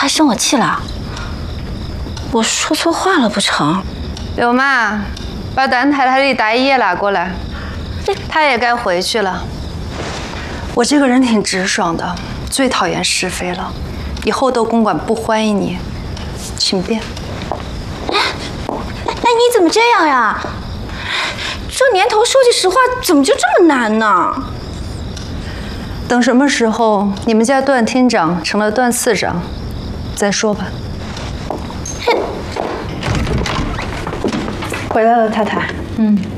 还生我气了？我说错话了不成？ 柳妈，把段太太的大姨也拉过来，她也该回去了。我这个人挺直爽的，最讨厌是非了，以后窦公馆不欢迎你，请便。 哎，你怎么这样呀？这年头说句实话，怎么就这么难呢？ 等什么时候你们家段厅长成了段次长，再说吧。 回来了，太太。